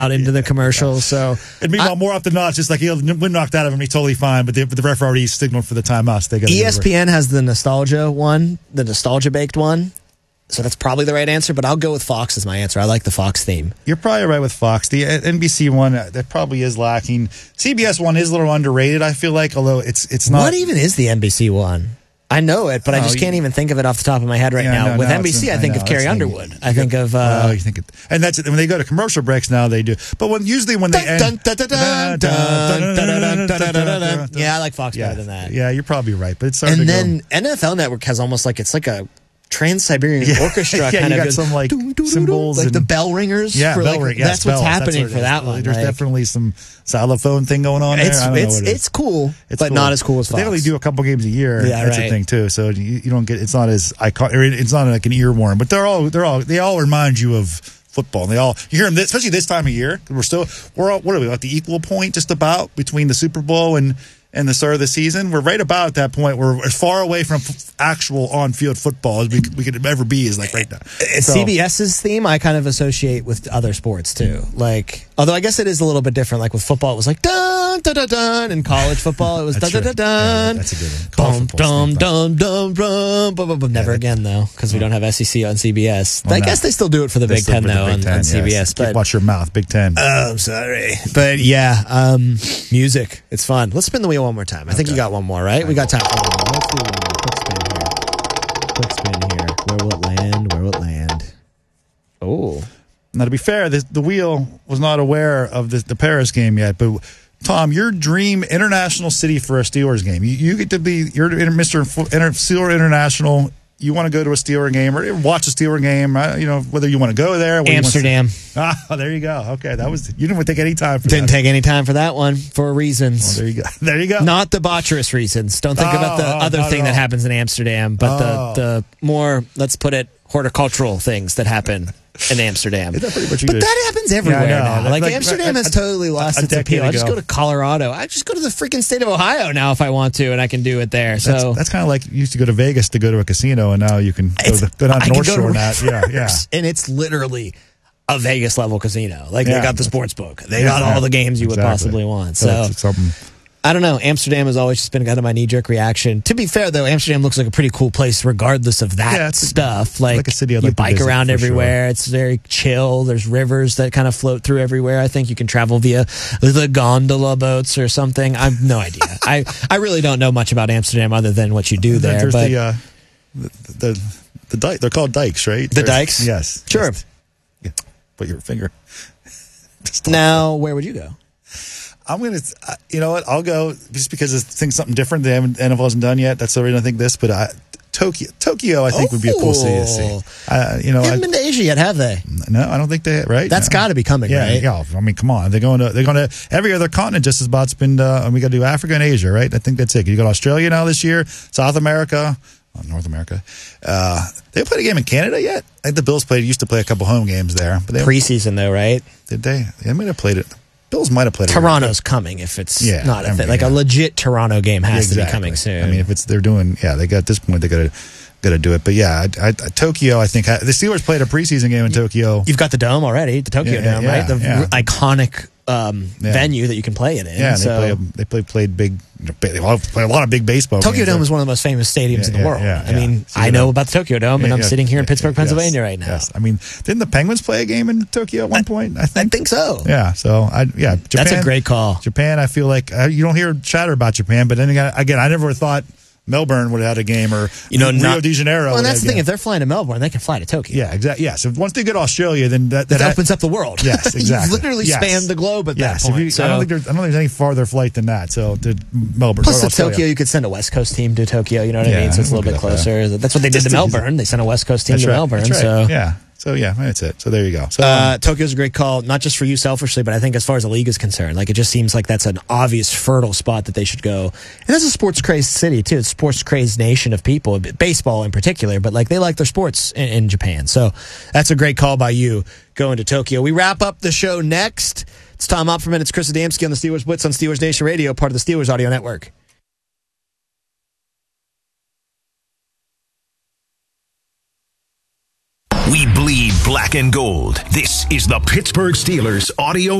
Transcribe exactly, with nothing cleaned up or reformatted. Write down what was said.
out into the commercial. So, and meanwhile, I, more often than not, it's just like he'll win knocked out of him, he's totally fine. But the, but the ref already signaled for the timeout. So they E S P N has the nostalgia one, the nostalgia baked one. So that's probably the right answer. But I'll go with Fox as my answer. I like the Fox theme. You're probably right with Fox. The N B C one that probably is lacking. C B S one is a little underrated. I feel like, although it's it's not. What even is the N B C one? I know it, but oh, I just can't you, even think of it off the top of my head right yeah, now. No, With no, N B C, I think I know, of Carrie Underwood. I think of. Uh, oh, you think it, and that's it. When they go to commercial breaks now, they do. But when usually when they end. Yeah, I like Fox yeah, better than that. Yeah, you're probably right, but it's hard and to then go. N F L Network has almost like it's like a Trans-Siberian yeah. Orchestra yeah, kind you of got some like symbols, like and, the bell ringers. Yeah, for bell like, ring. Yes, that's bells. what's happening that's for that one. There's like, definitely some xylophone thing going on it's, there. I don't it's know what it it's cool, it's but cool. not as cool as Fox. They only do a couple games a year. Yeah, that's right. the thing too. So you, you don't get. It's not as iconic. It's not like an earworm, but they're all they're all they all remind you of football. And they all you hear them, especially this time of year. We're still we're all, what are we at the equal point just about between the Super Bowl and. And the start of the season, we're right about at that point. We're as far away from f- actual on-field football as we, we could ever be. Is like right now. So, CBS's theme I kind of associate with other sports too. Like, although I guess it is a little bit different. Like with football, it was like dun dun dun dun. In college football, it was dun dun dun dun. Yeah, that's a good one. Dum dum dum dum dum. Bum, bum, bum. Never yeah, again though, because we don't have S E C on C B S. Well, I no. guess they still do it for the Big Ten though on, on C B S. Yes. But watch your mouth, Big Ten. Oh, I'm sorry, but yeah, um, music. It's fun. Let's spin the wheel one more time. I think okay. you got one more, right? We got time for one more. Let's do one more. Quick spin here. Quick spin here. Where will it land? Where will it land? Oh. Now, to be fair, this, the wheel was not aware of this, the Paris game yet, but Tom, your dream international city for a Steelers game. You, you get to be, you're Mister Steeler International. You want to go to a Steeler game or watch a Steeler game, uh, you know, whether you want to go there. Amsterdam. Ah, there you go. Okay, that was, you didn't take any time for didn't that. take any time for that one for reasons. Well, there you go. There you go. Not debaucherous reasons. Don't think oh, about the oh, other thing that happens in Amsterdam, but oh. the, the more, let's put it, horticultural things that happen in Amsterdam. Is that pretty much but did? that happens everywhere yeah, now. Like, like Amsterdam a, has a, totally lost a its appeal. Ago. I just go to Colorado. I just go to the freaking state of Ohio now if I want to, and I can do it there. So that's, that's kind of like you used to go to Vegas to go to a casino, and now you can go, the, go down to North Shore. That yeah, yeah, and it's literally a Vegas level casino. Like yeah. they got the sports book, they yeah, got all yeah. the games you exactly. would possibly want. So. so something. I don't know. Amsterdam has always just been kind of my knee-jerk reaction. To be fair, though, Amsterdam looks like a pretty cool place regardless of that yeah, it's stuff. A, like, like a city I'd you like to bike visit, around everywhere. Sure. It's very chill. There's rivers that kind of float through everywhere. I think you can travel via the gondola boats or something. I have no idea. I, I really don't know much about Amsterdam other than what you do there. There's but the, uh, the, the, the dike. They're called dikes, right? The There's, dikes? Yes. Sure. Just, yeah, put your finger. Now, where would you go? I'm going to, you know what, I'll go just because it's think something different. They haven't, N F L hasn't done yet. That's the reason I think this, but I, Tokyo, Tokyo, I think oh. would be a cool city to see. Uh, you know, they haven't I, been to Asia yet, have they? No, I don't think they, right? That's no. got to be coming, yeah, right? Yeah, I mean, come on. They're going to, they're going to, every other continent just as about's been, uh, and we got to do Africa and Asia, right? I think that's it. You go to Australia now this year, South America, well, North America. Uh, they played a game in Canada yet? I think the Bills played, used to play a couple home games there. But they Preseason, though, right? Did they? They might have played it. Bills might have played it. Toronto's coming if it's yeah, not a I mean, thing. Like yeah. a legit Toronto game has exactly. to be coming soon. I mean, if it's they're doing, yeah, they got at this point they got to got to do it. But yeah, I, I, Tokyo, I think the Steelers played a preseason game in Tokyo. You've got the dome already, the Tokyo yeah, Dome, yeah, right? The yeah. iconic um, yeah. venue that you can play it in. Yeah, and so. they play they play played big. They play a lot of big baseball. Tokyo games. Dome is one of the most famous stadiums yeah, in the yeah, world. Yeah, I mean, so, I know know. about the Tokyo Dome, and yeah, I'm yeah, sitting here yeah, in Pittsburgh, yes, Pennsylvania right now. Yes, I mean, didn't the Penguins play a game in Tokyo at one point? I think. I think so. Yeah, so I yeah, Japan, that's a great call. Japan, I feel like uh, you don't hear chatter about Japan, but then again, again I never thought Melbourne would have had a game, or you know, Rio not, de Janeiro. Well, and that's the thing. Game. If they're flying to Melbourne, they can fly to Tokyo. Yeah, exactly. Yeah, so once they get to Australia, then that, that, that opens up the world. Yes, exactly. You've literally yes. spanned the globe at yes. that point. You, so. I don't think there's, I don't think there's any farther flight than that. So to Melbourne, plus to to Tokyo, you could send a West Coast team to Tokyo. You know what yeah, I mean? So it's a little bit closer. That. That's what they did to Melbourne. They sent a West Coast team that's to right, Melbourne. That's right. So yeah. So, yeah, that's it. So, there you go. So, uh, Tokyo's a great call, not just for you selfishly, but I think as far as the league is concerned. Like, it just seems like that's an obvious, fertile spot that they should go. And that's a sports-crazed city, too. It's a sports-crazed nation of people, baseball in particular, but, like, they like their sports in, in Japan. So, that's a great call by you going to Tokyo. We wrap up the show next. It's Tom Opperman. It's Chris Adamski on the Steelers Blitz on Steelers Nation Radio, part of the Steelers Audio Network. We bleed black and gold. This is the Pittsburgh Steelers audio